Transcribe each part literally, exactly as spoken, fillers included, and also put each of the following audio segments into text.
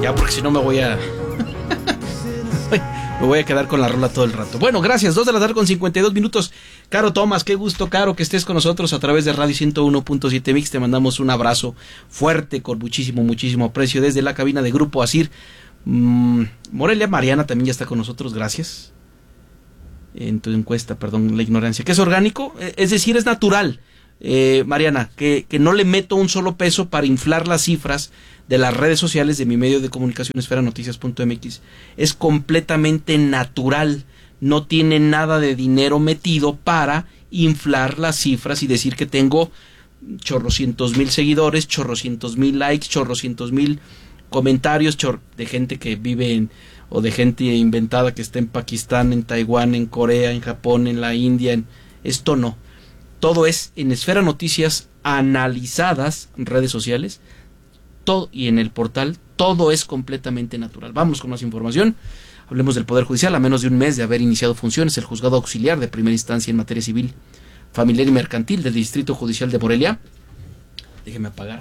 ya, porque si no me voy a... me voy a quedar con la rola todo el rato. Bueno, gracias, dos de la tarde con cincuenta y dos minutos. Caro Tomás, qué gusto, Caro, que estés con nosotros a través de Radio ciento uno punto siete Mix. Te mandamos un abrazo fuerte, con muchísimo, muchísimo aprecio desde la cabina de Grupo Asir. Mm, Morelia, Mariana también ya está con nosotros, gracias. En tu encuesta, perdón, la ignorancia. ¿Qué es orgánico? Es decir, es natural. Eh, Mariana, que, que no le meto un solo peso para inflar las cifras de las redes sociales de mi medio de comunicación esfera noticias punto m x. Es completamente natural, no tiene nada de dinero metido para inflar las cifras y decir que tengo chorrocientos mil seguidores, chorrocientos mil likes, chorrocientos mil comentarios chor de gente que vive en, o de gente inventada que está en Pakistán, en Taiwán, en Corea, en Japón, en la India. En... Esto no. Todo es en Esfera Noticias analizadas en redes sociales, todo, y en el portal, todo es completamente natural. Vamos con más información. Hablemos del Poder Judicial. A menos de un mes de haber iniciado funciones, el Juzgado Auxiliar de Primera Instancia en Materia Civil, Familiar y Mercantil del Distrito Judicial de Morelia. Déjeme apagar.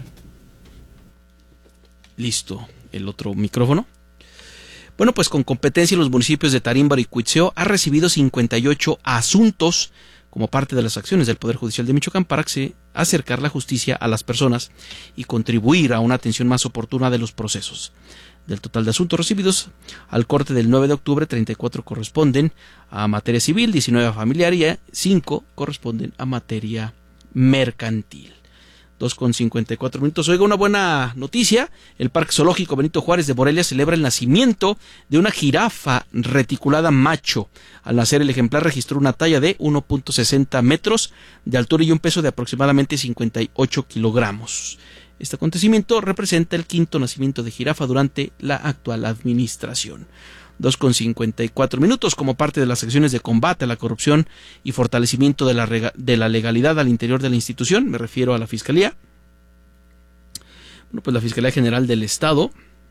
Listo, el otro micrófono. Bueno, pues con competencia en los municipios de Tarímbaro y Cuitzeo ha recibido cincuenta y ocho asuntos como parte de las acciones del Poder Judicial de Michoacán para acercar la justicia a las personas y contribuir a una atención más oportuna de los procesos. Del total de asuntos recibidos al corte del nueve de octubre, treinta y cuatro corresponden a materia civil, diecinueve a familiar y cinco corresponden a materia mercantil. dos con cincuenta y cuatro minutos. Oiga, una buena noticia. El Parque Zoológico Benito Juárez de Morelia celebra el nacimiento de una jirafa reticulada macho. Al nacer, el ejemplar registró una talla de uno punto sesenta metros de altura y un peso de aproximadamente cincuenta y ocho kilogramos. Este acontecimiento representa el quinto nacimiento de jirafa durante la actual administración. dos con cincuenta y cuatro minutos. Como parte de las acciones de combate a la corrupción y fortalecimiento de la, rega, de la legalidad al interior de la institución, me refiero a la Fiscalía. Bueno, pues la Fiscalía General del Estado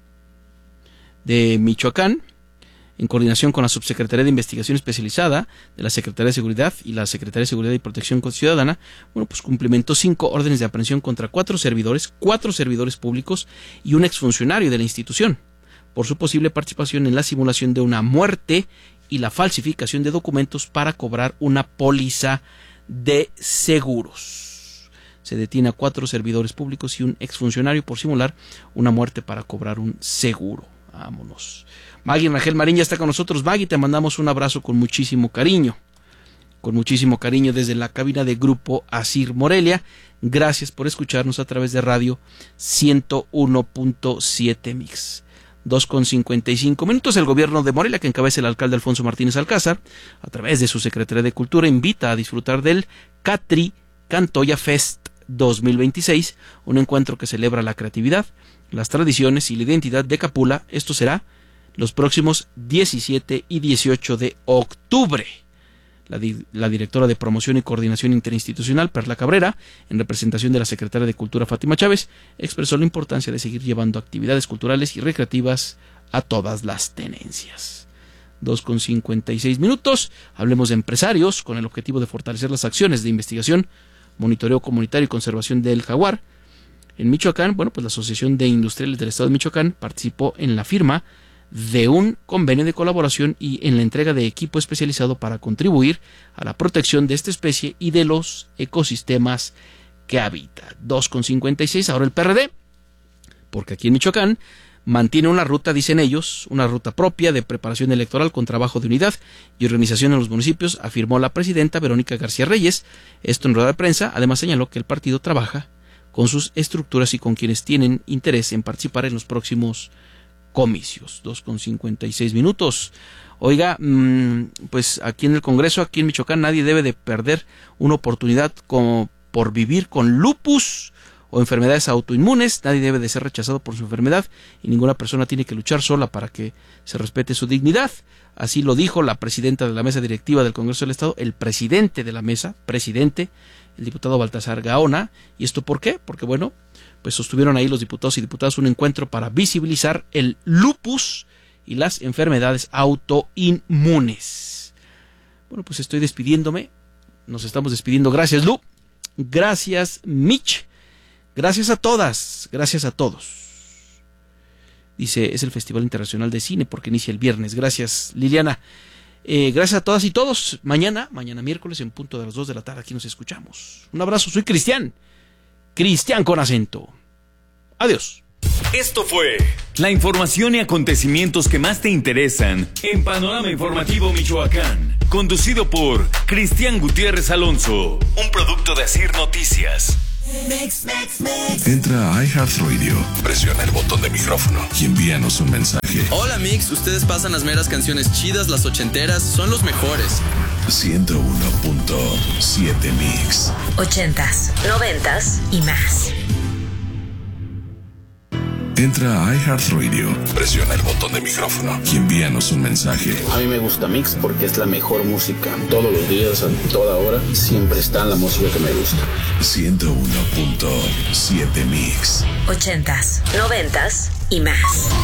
de Michoacán, en coordinación con la Subsecretaría de Investigación Especializada de la Secretaría de Seguridad y la Secretaría de Seguridad y Protección Ciudadana, bueno, pues cumplimentó cinco órdenes de aprehensión contra cuatro servidores, cuatro servidores públicos y un exfuncionario de la institución, por su posible participación en la simulación de una muerte y la falsificación de documentos para cobrar una póliza de seguros. Se detiene a cuatro servidores públicos y un exfuncionario por simular una muerte para cobrar un seguro. Vámonos. Maggie Rangel Marín ya está con nosotros. Maggie, te mandamos un abrazo con muchísimo cariño. Con muchísimo cariño desde la cabina de Grupo Asir Morelia. Gracias por escucharnos a través de Radio ciento uno punto siete Mix. dos con cincuenta y cinco minutos. El gobierno de Morelia, que encabeza el alcalde Alfonso Martínez Alcázar, a través de su Secretaría de Cultura, invita a disfrutar del Catri Cantoya Fest dos mil veintiséis, un encuentro que celebra la creatividad, las tradiciones y la identidad de Capula. Esto será los próximos diecisiete y dieciocho de octubre. La, di la directora de Promoción y Coordinación Interinstitucional, Perla Cabrera, en representación de la Secretaria de Cultura, Fátima Chávez, expresó la importancia de seguir llevando actividades culturales y recreativas a todas las tenencias. dos con cincuenta y seis minutos. Hablemos de empresarios, con el objetivo de fortalecer las acciones de investigación, monitoreo comunitario y conservación del jaguar. En Michoacán, bueno, pues la Asociación de Industriales del Estado de Michoacán participó en la firma de un convenio de colaboración y en la entrega de equipo especializado para contribuir a la protección de esta especie y de los ecosistemas que habita. dos con cincuenta y seis. Ahora el P R D, porque aquí en Michoacán mantiene una ruta, dicen ellos, una ruta propia de preparación electoral con trabajo de unidad y organización en los municipios, afirmó la presidenta Verónica García Reyes. Esto en rueda de prensa. Además señaló que el partido trabaja con sus estructuras y con quienes tienen interés en participar en los próximos comicios. dos con cincuenta y seis minutos. Oiga, mmm, pues aquí en el Congreso, aquí en Michoacán, nadie debe de perder una oportunidad como por vivir con lupus o enfermedades autoinmunes. Nadie debe de ser rechazado por su enfermedad y ninguna persona tiene que luchar sola para que se respete su dignidad. Así lo dijo la presidenta de la mesa directiva del Congreso del Estado, el presidente de la mesa, presidente, el diputado Baltasar Gaona. ¿Y esto por qué? Porque, bueno, pues sostuvieron ahí los diputados y diputadas un encuentro para visibilizar el lupus y las enfermedades autoinmunes. Bueno, pues estoy despidiéndome. Nos estamos despidiendo. Gracias, Lu. Gracias, Mitch. Gracias a todas. Gracias a todos. Dice, es el Festival Internacional de Cine porque inicia el viernes. Gracias, Liliana. Eh, gracias a todas y todos. Mañana, mañana miércoles en punto de las dos de la tarde aquí nos escuchamos. Un abrazo, soy Cristian. Cristian con acento. Adiós. Esto fue la información y acontecimientos que más te interesan en Panorama Informativo Michoacán, conducido por Cristian Gutiérrez Alonso, un producto de Asir Noticias. Mix, mix, mix. Entra a iHeartRadio, presiona el botón de micrófono y envíanos un mensaje. Hola Mix, ustedes pasan las meras canciones chidas, las ochenteras, son los mejores. ciento uno punto siete Mix. Ochentas, noventas y más. Entra a iHeartRadio, presiona el botón de micrófono y envíanos un mensaje. A mí me gusta Mix porque es la mejor música. Todos los días, a toda hora, siempre está la música que me gusta. ciento uno punto siete Mix. Ochentas, noventas y más.